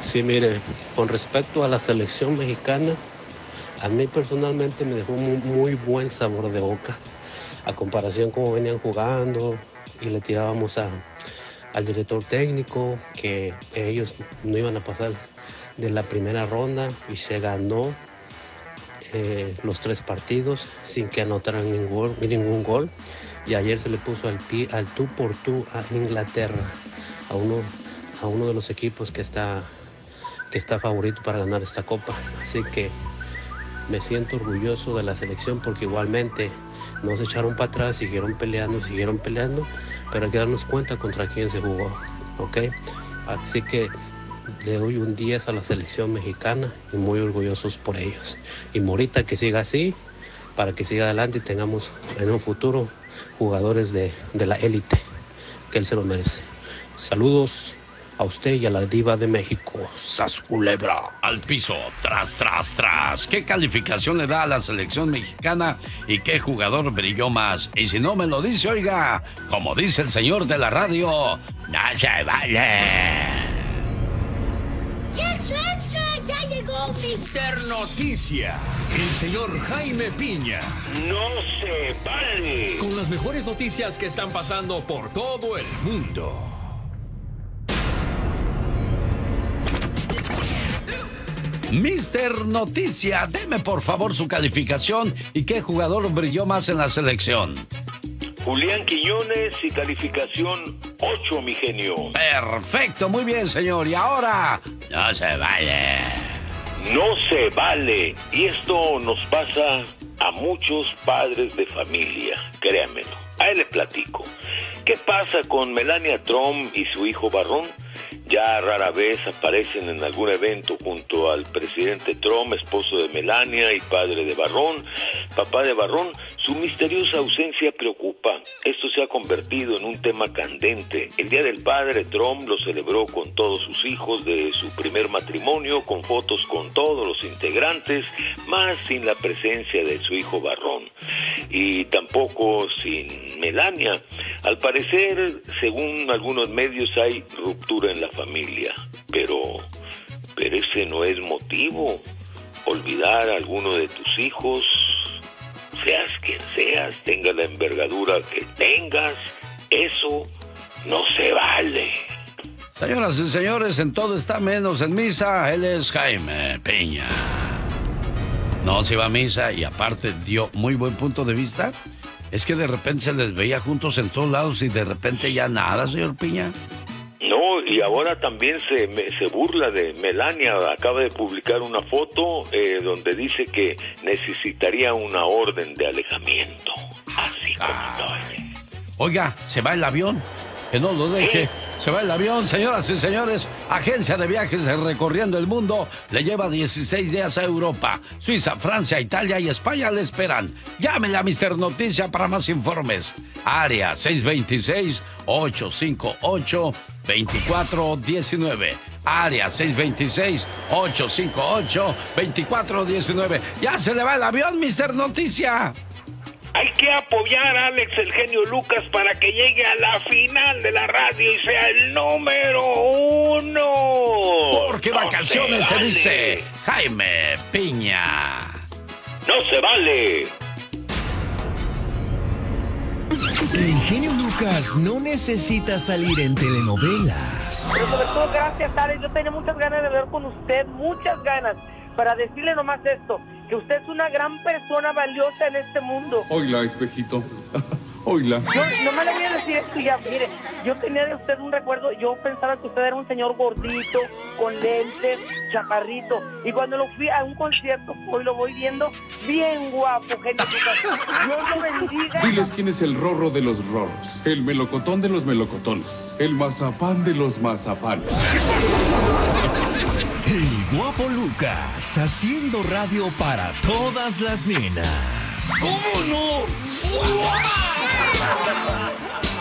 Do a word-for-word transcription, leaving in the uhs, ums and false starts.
Sí, mire, con respecto a la selección mexicana, a mí personalmente me dejó un muy buen sabor de boca, a comparación como venían jugando y le tirábamos a, al director técnico que ellos no iban a pasar de la primera ronda y se ganó eh, los tres partidos sin que anotaran ningún, ningún gol. Y ayer se le puso al, pi, al tú por tú a Inglaterra, a uno, a uno de los equipos que está, que está favorito para ganar esta copa. Así que me siento orgulloso de la selección porque igualmente no se echaron para atrás, siguieron peleando, siguieron peleando, pero hay que darnos cuenta contra quién se jugó, ¿ok? Así que le doy un diez a la selección mexicana y muy orgullosos por ellos. Y Morita que siga así, para que siga adelante y tengamos en un futuro jugadores de, de la élite, que él se lo merece. Saludos a usted y a la diva de México, Sas Culebra. Al piso, tras, tras, tras. ¿Qué calificación le da a la selección mexicana y qué jugador brilló más? Y si no me lo dice, oiga, como dice el señor de la radio, no se vale. ¡Extra, extra! ¡Ya llegó mister Noticia! El señor Jaime Piña. ¡No se vale! Con las mejores noticias que están pasando por todo el mundo. mister Noticia, deme por favor su calificación y qué jugador brilló más en la selección. Julián Quiñones y calificación ocho, mi genio. Perfecto, muy bien, señor. Y ahora, no se vale. No se vale. Y esto nos pasa a muchos padres de familia, créanmelo. A él le platico. ¿Qué pasa con Melania Trump y su hijo Barrón? Ya rara vez aparecen en algún evento junto al presidente Trump, esposo de Melania y padre de Barrón, papá de Barrón. Su misteriosa ausencia preocupa. Esto se ha convertido en un tema candente. El Día del Padre, Trump lo celebró con todos sus hijos de su primer matrimonio, con fotos con todos los integrantes, más sin la presencia de su hijo Barrón. Y tampoco sin Melania. Al parecer, según algunos medios, hay ruptura en la familia, pero, pero ese no es motivo. Olvidar a alguno de tus hijos, seas quien seas, tenga la envergadura que tengas, eso no se vale. Señoras y señores, en todo está menos en misa. Él es Jaime Piña. No se iba a misa y aparte dio muy buen punto de vista. Es que de repente se les veía juntos en todos lados y de repente ya nada, señor Piña. No, y ahora también se, me, se burla de Melania. Acaba de publicar una foto eh, donde dice que necesitaría una orden de alejamiento. Así como ah. no. Oiga, ¿se va el avión? Que no lo deje. ¿Eh? Se va el avión, señoras y señores. Agencia de viajes recorriendo el mundo. Le lleva dieciséis días a Europa. Suiza, Francia, Italia y España le esperan. Llámenle a mister Noticia para más informes. Área seis dos seis, ocho cinco ocho, dos cuatro uno nueve. Área seis dos seis, ocho cinco ocho, dos cuatro uno nueve. Ya se le va el avión, mister Noticia. Hay que apoyar a Alex el genio Lucas para que llegue a la final de la radio y sea el número uno. Porque no vacaciones se, vale. se dice Jaime Piña. No se vale. El genio Lucas no necesita salir en telenovelas. Pero sobre todo, gracias, Alex. Yo tenía muchas ganas de hablar con usted, muchas ganas, para decirle nomás esto, que usted es una gran persona valiosa en este mundo. Oila, espejito. Oila. Yo no me le voy a decir esto ya. Mire, yo tenía de usted un recuerdo. Yo pensaba que usted era un señor gordito, con lentes, chaparrito. Y cuando lo fui a un concierto, hoy lo voy viendo bien guapo, genio. Dios lo bendiga. Diles quién es el rorro de los rorros, el melocotón de los melocotones, el mazapán de los mazapanes. El guapo Lucas, haciendo radio para todas las nenas. ¿Cómo no?